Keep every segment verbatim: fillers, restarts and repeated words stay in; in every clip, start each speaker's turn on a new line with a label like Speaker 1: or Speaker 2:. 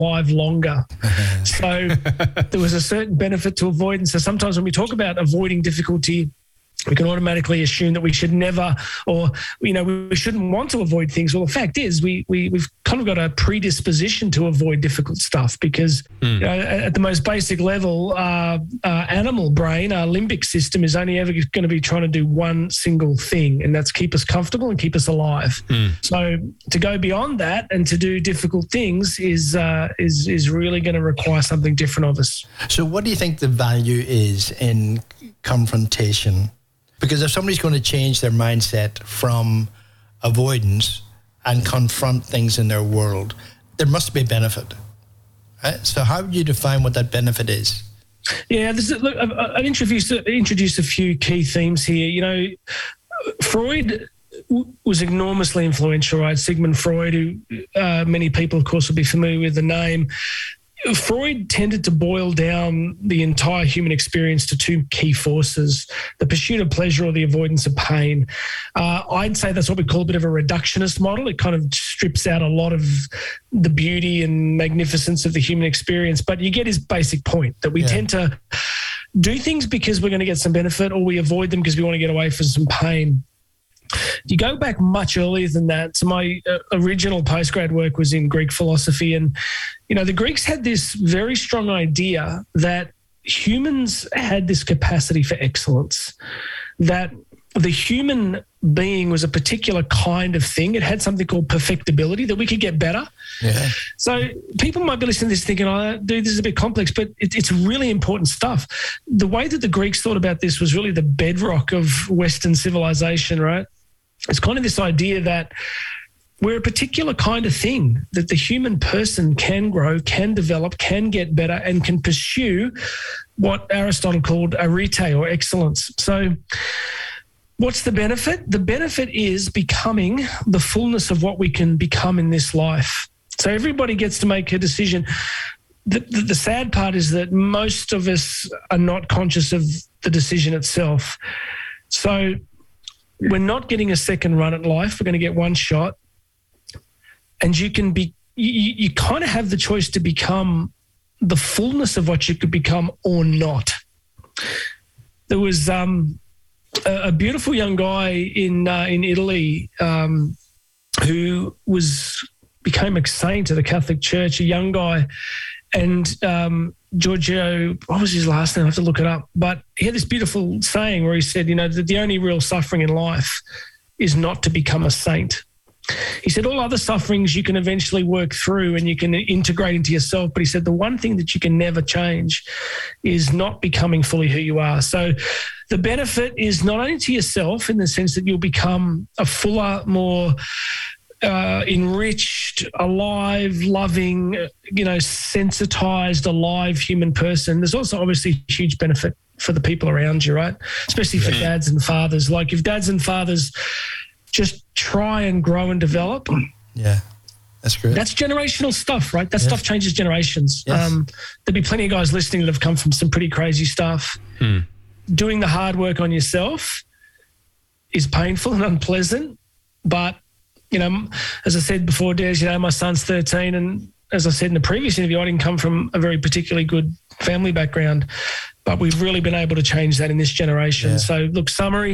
Speaker 1: alive longer. So there was a certain benefit to avoidance. So sometimes when we talk about avoiding difficulty, we can automatically assume that we should never, or, you know, we shouldn't want to avoid things. Well, the fact is we, we, we've kind of got a predisposition to avoid difficult stuff because mm. you know, at the most basic level, uh, our animal brain, our limbic system is only ever going to be trying to do one single thing, and that's keep us comfortable and keep us alive. Mm. So to go beyond that and to do difficult things is, uh, is, is really going to require something different of us.
Speaker 2: So what do you think the value is in confrontation? Because if somebody's going to change their mindset from avoidance and confront things in their world, there must be a benefit. Right? So how would you define what that benefit is?
Speaker 1: Yeah, this is, look, I've, I've introduced, introduced a few key themes here. You know, Freud was enormously influential, right? Sigmund Freud, who uh, many people, of course, will be familiar with the name. Freud tended to boil down the entire human experience to two key forces, the pursuit of pleasure or the avoidance of pain. Uh, I'd say that's what we call a bit of a reductionist model. It kind of strips out a lot of the beauty and magnificence of the human experience, but you get his basic point, that we yeah. tend to do things because we're going to get some benefit, or we avoid them because we want to get away from some pain. You go back much earlier than that. So my uh, original postgrad work was in Greek philosophy, and, you know, the Greeks had this very strong idea that humans had this capacity for excellence, that the human being was a particular kind of thing. It had something called perfectibility, that we could get better. Yeah. So people might be listening to this thinking, oh, dude, this is a bit complex, but it, it's really important stuff. The way that the Greeks thought about this was really the bedrock of Western civilization, right? It's kind of this idea that we're a particular kind of thing, that the human person can grow, can develop, can get better, and can pursue what Aristotle called arete, or excellence. So what's the benefit? The benefit is becoming the fullness of what we can become in this life. So everybody gets to make a decision. The, the, the sad part is that most of us are not conscious of the decision itself. So we're not getting a second run at life. We're going to get one shot. And you can be, you, you kind of have the choice to become the fullness of what you could become or not. There was um, a, a beautiful young guy in uh, in Italy um, who was became a saint of the Catholic Church, a young guy. And um, Giorgio, what was his last name? I have to look it up. But he had this beautiful saying where he said, you know, that the only real suffering in life is not to become a saint. He said all other sufferings you can eventually work through and you can integrate into yourself. But he said the one thing that you can never change is not becoming fully who you are. So the benefit is not only to yourself in the sense that you'll become a fuller, more Uh, enriched, alive, loving, you know, sensitized, alive human person. There's also obviously a huge benefit for the people around you, right? Especially for yeah. dads and fathers. Like if dads and fathers just try and grow and develop.
Speaker 2: Yeah, that's great.
Speaker 1: That's generational stuff, right? That yes. stuff changes generations.
Speaker 2: Yes. Um,
Speaker 1: there'll be plenty of guys listening that have come from some pretty crazy stuff. Hmm. Doing the hard work on yourself is painful and unpleasant, but you know, as I said before, Des, you know, my son's thirteen, and as I said in the previous interview, I didn't come from a very particularly good family background, but we've really been able to change that in this generation. Yeah. So, look, summary,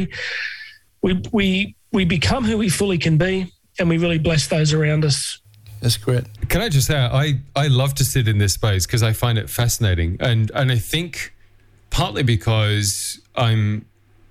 Speaker 1: we we we become who we fully can be, and we really bless those around us.
Speaker 2: That's great.
Speaker 3: Can I just say, I, I love to sit in this space because I find it fascinating, and and I think partly because I'm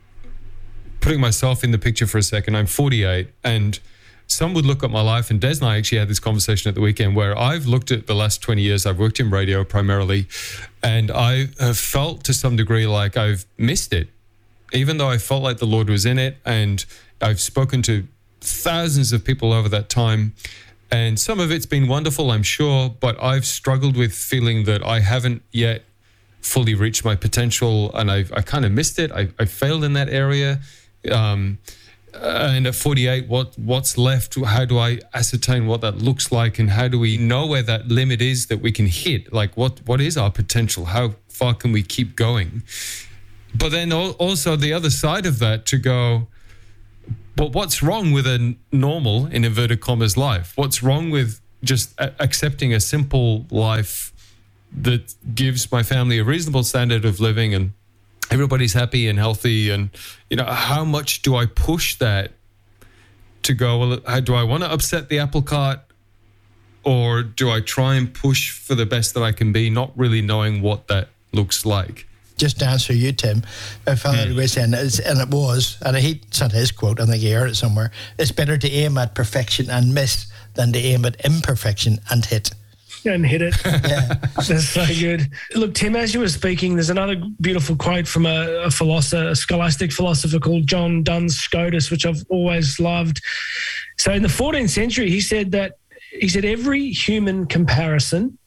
Speaker 3: putting myself in the picture for a second. I'm forty-eight, and some would look at my life, and Des and I actually had this conversation at the weekend where I've looked at the last twenty years. I've worked in radio primarily, and I have felt to some degree like I've missed it, even though I felt like the Lord was in it. And I've spoken to thousands of people over that time, and some of it's been wonderful, I'm sure, but I've struggled with feeling that I haven't yet fully reached my potential, and I've, I kind of missed it. I, I failed in that area. Um, And at forty-eight, what what's left? How do I ascertain what that looks like, and how do we know where that limit is that we can hit? Like, what what is our potential? How far can we keep going? But then also the other side of that to go, but what's wrong with a normal, in inverted commas, life? What's wrong with just a- accepting a simple life that gives my family a reasonable standard of living and everybody's happy and healthy. And, you know, how much do I push that to go, well, do I want to upset the apple cart, or do I try and push for the best that I can be, not really knowing what that looks like?
Speaker 2: Just to answer you, Tim, my father was saying, and it was, and he sent his quote, I think he heard it somewhere, it's better to aim at perfection and miss than to aim at imperfection and hit.
Speaker 1: And hit it.
Speaker 2: Yeah.
Speaker 1: That's so good. Look, Tim, as you were speaking, there's another beautiful quote from a, a philosopher, a scholastic philosopher called John Duns Scotus, which I've always loved. So in the fourteenth century, he said that, he said, every human comparison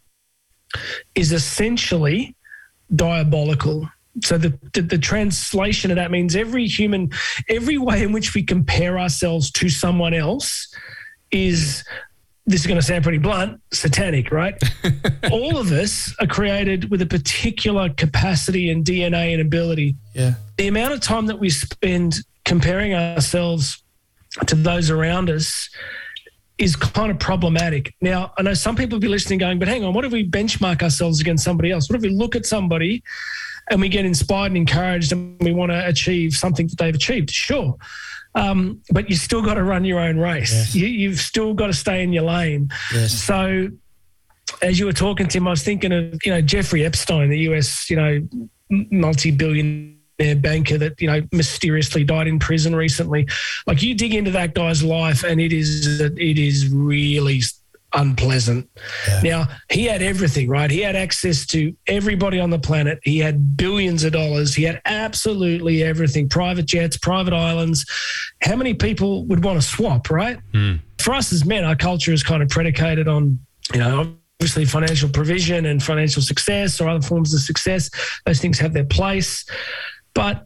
Speaker 1: is essentially diabolical. So the, the the translation of that means every human, every way in which we compare ourselves to someone else is, this is going to sound pretty blunt, satanic, right? All of us are created with a particular capacity and D N A and ability.
Speaker 2: Yeah.
Speaker 1: The amount of time that we spend comparing ourselves to those around us is kind of problematic. Now, I know some people will be listening going, but hang on, what if we benchmark ourselves against somebody else? What if we look at somebody and we get inspired and encouraged and we want to achieve something that they've achieved? Sure. Um, but you still got to run your own race.
Speaker 2: Yes.
Speaker 1: You, you've still got to stay in your lane.
Speaker 2: Yes.
Speaker 1: So as you were talking, Tim, I was thinking of, you know, Jeffrey Epstein, the U S, you know, multi-billion banker that, you know, mysteriously died in prison recently. Like, you dig into that guy's life and it is it is really unpleasant. Yeah. Now, he had everything, right? He had access to everybody on the planet. He had billions of dollars. He had absolutely everything, private jets, private islands. How many people would want to swap, right? Mm. For us as men, our culture is kind of predicated on, you know, obviously financial provision and financial success or other forms of success. Those things have their place. But,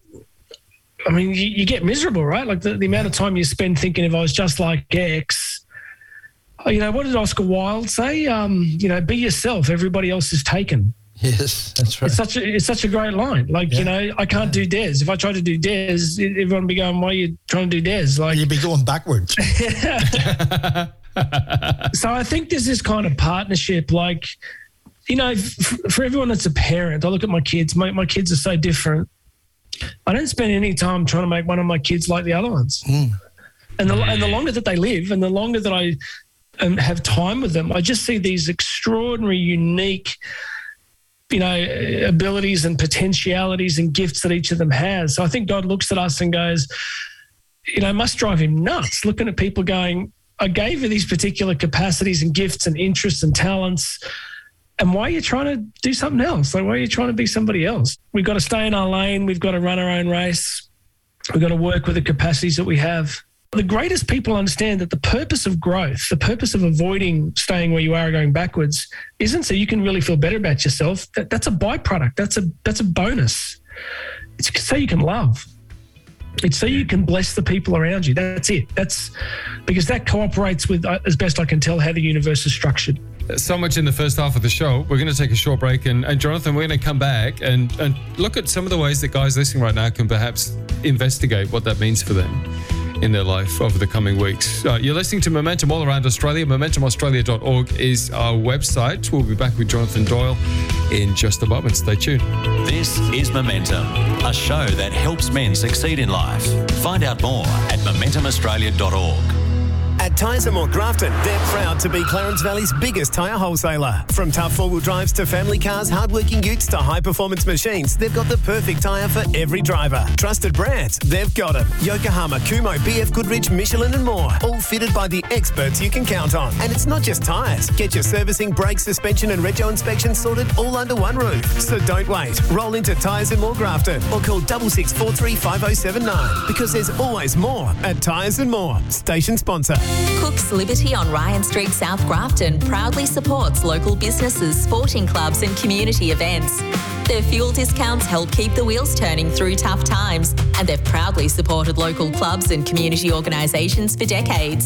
Speaker 1: I mean, you, you get miserable, right? Like the, the amount of time you spend thinking, if I was just like X, you know, what did Oscar Wilde say? Um, you know, be yourself. Everybody else is taken.
Speaker 2: Yes, that's right.
Speaker 1: It's such a, it's such a great line. Like, yeah. you know, I can't do Des. If I try to do Des, everyone would be going, why are you trying to do Des? Like,
Speaker 2: you'd be going backwards.
Speaker 1: So I think there's this kind of partnership, like, you know, f- for everyone that's a parent, I look at my kids, my, my kids are so different. I don't spend any time trying to make one of my kids like the other ones. Mm. And the and the longer that they live and the longer that I um, have time with them, I just see these extraordinary, unique, you know, abilities and potentialities and gifts that each of them has. So I think God looks at us and goes, you know, it must drive him nuts looking at people going, I gave you these particular capacities and gifts and interests and talents, and why are you trying to do something else? Like, why are you trying to be somebody else? We've got to stay in our lane. We've got to run our own race. We've got to work with the capacities that we have. The greatest people understand that the purpose of growth, the purpose of avoiding staying where you are or going backwards, isn't so you can really feel better about yourself. That, that's a byproduct. That's a that's a bonus. It's so you can love. It's so you can bless the people around you. That's it. That's because that cooperates with, uh, as best I can tell, how the universe is structured.
Speaker 3: So much in the first half of the show. We're going to take a short break, and, and Jonathan, we're going to come back and, and look at some of the ways that guys listening right now can perhaps investigate what that means for them in their life over the coming weeks. Uh, you're listening to Momentum all around Australia. momentum australia dot org is our website. We'll be back with Jonathan Doyle in just a moment. Stay tuned.
Speaker 4: This is Momentum, a show that helps men succeed in life. Find out more at momentum australia dot org.
Speaker 5: At Tyres and More Grafton, they're proud to be Clarence Valley's biggest tyre wholesaler. From tough four-wheel drives to family cars, hard-working utes to high-performance machines, they've got the perfect tyre for every driver. Trusted brands, they've got them. Yokohama, Kumho, B F Goodrich, Michelin and more. All fitted by the experts you can count on. And it's not just tyres. Get your servicing, brake, suspension and rego inspection sorted all under one roof. So don't wait. Roll into Tyres and More Grafton or call six six four three five oh seven nine because there's always more at Tyres and More. Station sponsor.
Speaker 6: Cook's Liberty on Ryan Street, South Grafton proudly supports local businesses, sporting clubs and community events. Their fuel discounts help keep the wheels turning through tough times, and they've proudly supported local clubs and community organisations for decades.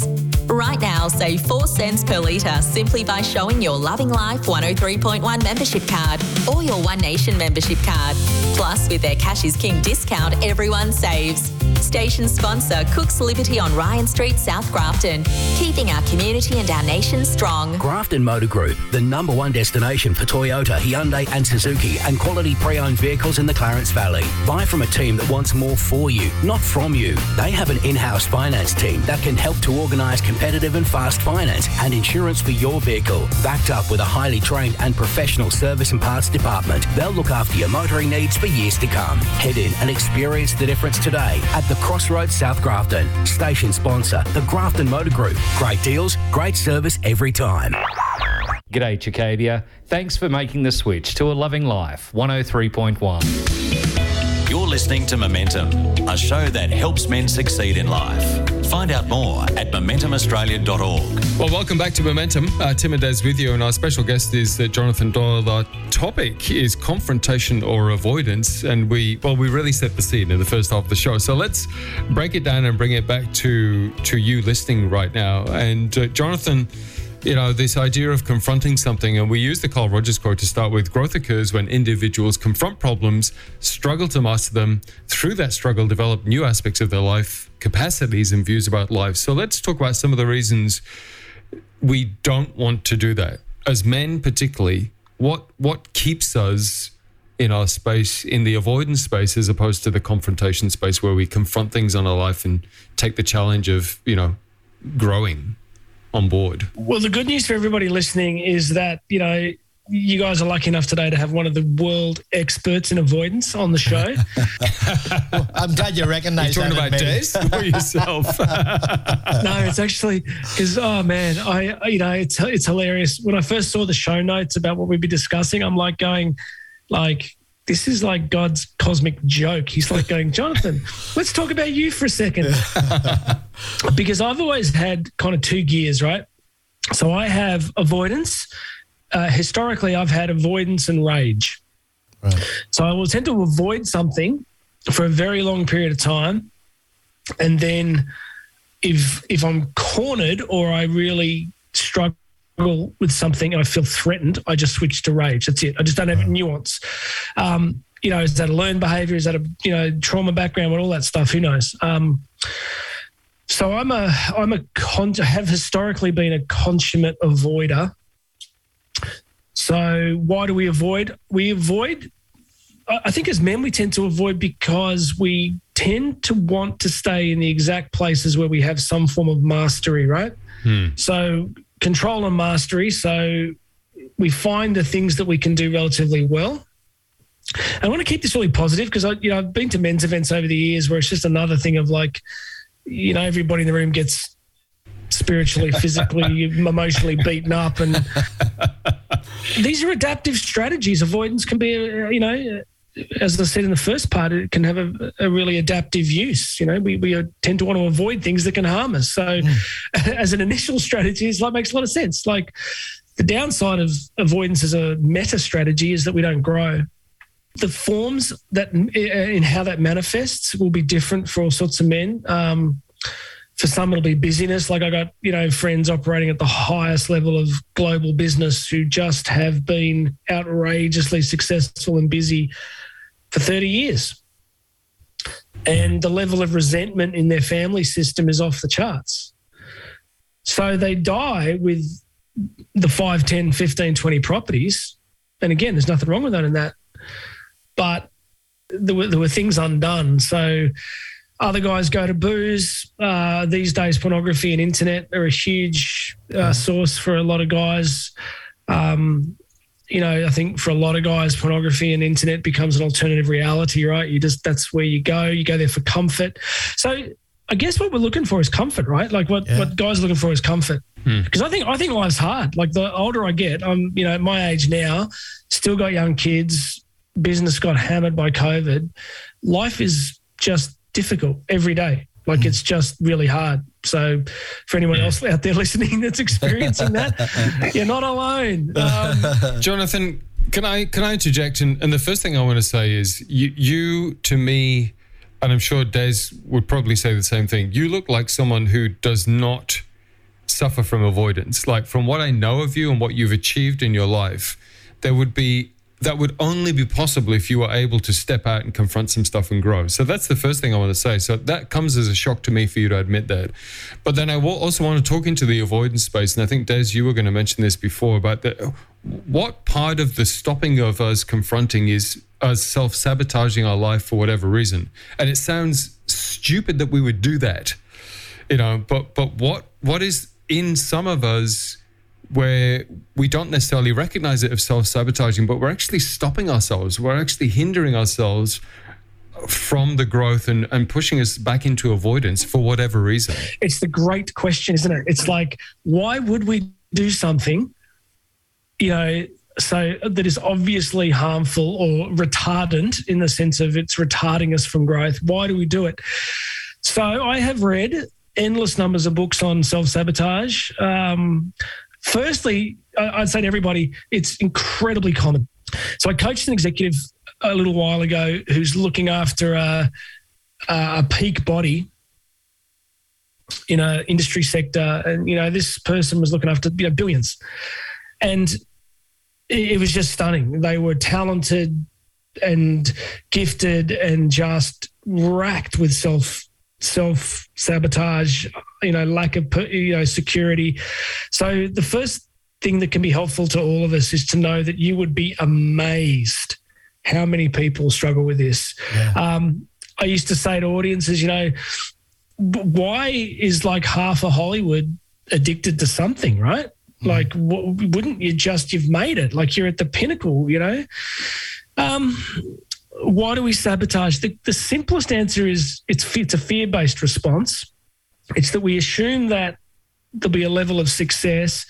Speaker 6: Right now, save four cents per litre simply by showing your Loving Life one oh three point one membership card or your One Nation membership card. Plus, with their Cash is King discount, everyone saves. Station sponsor Cook's Liberty on Ryan Street, South Grafton, keeping our community and our nation strong.
Speaker 7: Grafton Motor Group, the number one destination for Toyota, Hyundai and Suzuki and quality pre-owned vehicles in the Clarence Valley. Buy from a team that wants more for you, not from you. They have an in-house finance team that can help to organise competitive and fast finance and insurance for your vehicle, backed up with a highly trained and professional service and parts department. They'll look after your motoring needs for years to come. Head in and experience the difference today at the Crossroads, South Grafton. Station sponsor, the Grafton Motor Group. Great deals, great service every time.
Speaker 8: G'day, Chicadia. Thanks for making the switch to a Loving Life one oh three point one.
Speaker 4: You're listening to Momentum, a show that helps men succeed in life. Find out more at momentum australia dot org.
Speaker 3: Well, welcome back to Momentum. Uh, Tim and Des with you, and our special guest is uh, Jonathan Doyle. Our topic is confrontation or avoidance, and we, well, we really set the scene in the first half of the show. So let's break it down and bring it back to, to you listening right now. And uh, Jonathan, you know, this idea of confronting something, and we use the Carl Rogers quote to start with: growth occurs when individuals confront problems, struggle to master them, through that struggle develop new aspects of their life, capacities and views about life. So let's talk about some of the reasons we don't want to do that. As men particularly, what what keeps us in our space, in the avoidance space, as opposed to the confrontation space where we confront things on our life and take the challenge of, you know, growing on board?
Speaker 1: Well, the good news for everybody listening is that, you know, you guys are lucky enough today to have one of the world experts in avoidance on the show.
Speaker 2: Well, I'm glad you recognise that.
Speaker 3: You're talking about Des or yourself?
Speaker 1: No, it's actually because, oh man, I, you know, it's it's hilarious. When I first saw the show notes about what we'd be discussing, I'm like going, like, this is like God's cosmic joke. He's like going, Jonathan, let's talk about you for a second. Because I've always had kind of two gears, right? So I have avoidance. Uh, historically, I've had avoidance and rage. Right. So I will tend to avoid something for a very long period of time. And then if if I'm cornered or I really struggle with something and I feel threatened, I just switch to rage. That's it. I just don't have right. nuance. Um, you know, is that a learned behaviour? Is that a, you know, trauma background and all that stuff? Who knows? Um, so I'm a, I'm a, con- have historically been a consummate avoider. So why do we avoid? We avoid, I think as men we tend to avoid because we tend to want to stay in the exact places where we have some form of mastery, right? Hmm. So control and mastery. So we find the things that we can do relatively well. I want to keep this really positive because I, you know, I've been to men's events over the years where it's just another thing of like, you know, everybody in the room gets spiritually, physically, emotionally beaten up, and these are adaptive strategies. Avoidance can be, a, you know, as I said in the first part, it can have a, a really adaptive use. You know, we we tend to want to avoid things that can harm us. So, mm. as an initial strategy, it's like makes a lot of sense. Like the downside of avoidance as a meta strategy is that we don't grow. The forms that in how that manifests will be different for all sorts of men. Um, for some, it'll be busyness. Like I got, you know, friends operating at the highest level of global business who just have been outrageously successful and busy for thirty years. And the level of resentment in their family system is off the charts. So they die with the five, ten, fifteen, twenty properties. And again, there's nothing wrong with that in that. But there were, there were things undone. So other guys go to booze. Uh, these days, pornography and internet are a huge uh, source for a lot of guys. Um, you know, I think for a lot of guys, pornography and internet becomes an alternative reality, right? You just, that's where you go. You go there for comfort. So I guess what we're looking for is comfort, right? Like what, yeah. what guys are looking for is comfort. Because hmm. I think I think life's hard. Like the older I get, I'm, you know, at my age now, still got young kids, business got hammered by COVID. Life is just difficult every day. Like it's just really hard. So for anyone else out there listening that's experiencing that, you're not alone. Um,
Speaker 3: Jonathan, can I can I interject? And, and the first thing I want to say is you, you, to me, and I'm sure Des would probably say the same thing, you look like someone who does not suffer from avoidance. Like, from what I know of you and what you've achieved in your life, there would be that would only be possible if you were able to step out and confront some stuff and grow. So that's the first thing I want to say. So that comes as a shock to me for you to admit that. But then I also want to talk into the avoidance space. And I think, Des, you were going to mention this before about the, what part of the stopping of us confronting is us self-sabotaging our life for whatever reason. And it sounds stupid that we would do that, you know, but but what what is in some of us where we don't necessarily recognize it of self-sabotaging, but we're actually stopping ourselves. We're actually hindering ourselves from the growth and, and pushing us back into avoidance for whatever reason.
Speaker 1: It's the great question, isn't it? It's like, why would we do something, you know, so that is obviously harmful or retardant in the sense of it's retarding us from growth? Why do we do it? So I have read endless numbers of books on self-sabotage. Um, Firstly, I'd say to everybody, it's incredibly common. So I coached an executive a little while ago who's looking after a, a peak body in an industry sector. And, you know, this person was looking after, you know, billions. And it was just stunning. They were talented and gifted and just racked with self self-sabotage, you know, lack of, you know, security. So the first thing that can be helpful to all of us is to know that you would be amazed how many people struggle with this. Yeah. Um, I used to say to audiences, you know, why is like half of Hollywood addicted to something, right? Mm. Like, w- wouldn't you just, you've made it, like you're at the pinnacle, you know? Um, Why do we sabotage? The, the simplest answer is it's, it's a fear-based response. It's that we assume that there'll be a level of success,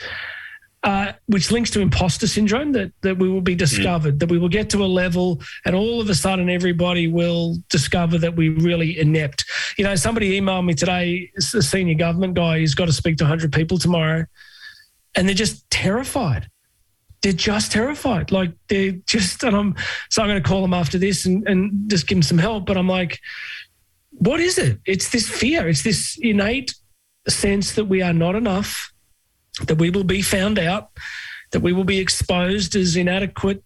Speaker 1: uh, which links to imposter syndrome, that, that we will be discovered, mm. that we will get to a level and all of a sudden everybody will discover that we're really inept. You know, somebody emailed me today, a senior government guy who's got to speak to one hundred people tomorrow, and they're just terrified. They're just terrified. Like they're just, and I'm, so I'm going to call them after this and, and just give them some help. But I'm like, what is it? It's this fear. It's this innate sense that we are not enough, that we will be found out, that we will be exposed as inadequate,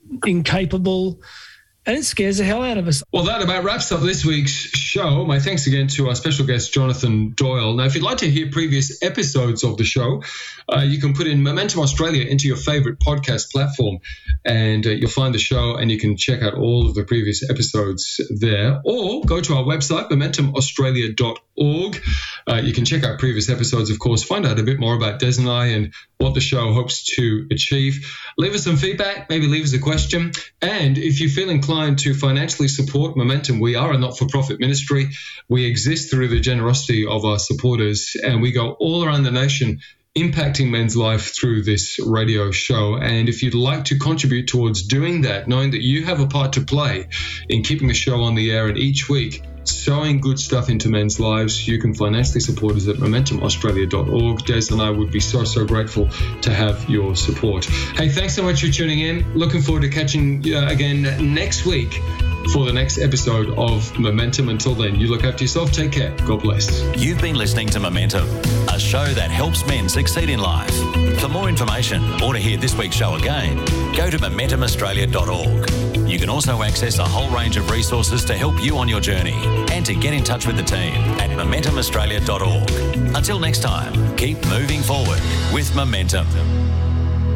Speaker 1: incapable, and it scares the hell out of us.
Speaker 3: Well, that about wraps up this week's show. My thanks again to our special guest, Jonathan Doyle. Now, if you'd like to hear previous episodes of the show, uh, you can put in Momentum Australia into your favorite podcast platform, and uh, you'll find the show and you can check out all of the previous episodes there. Or go to our website, momentum australia dot org. Uh, you can check out previous episodes, of course, find out a bit more about Des and I and what the show hopes to achieve. Leave us some feedback, maybe leave us a question. And if you feel inclined to financially support Momentum, we are a not-for-profit ministry. We exist through the generosity of our supporters, and we go all around the nation impacting men's life through this radio show. And if you'd like to contribute towards doing that, knowing that you have a part to play in keeping the show on the air and each week sowing good stuff into men's lives, you can financially support us at momentum australia dot org. Des and I would be so, so grateful to have your support. Hey, thanks so much for tuning in. Looking forward to catching you again next week for the next episode of Momentum. Until then, you look after yourself. Take care. God bless.
Speaker 4: You've been listening to Momentum, a show that helps men succeed in life. For more information or to hear this week's show again, go to momentum australia dot org. You can also access a whole range of resources to help you on your journey and to get in touch with the team at momentum australia dot org. Until next time, keep moving forward with Momentum.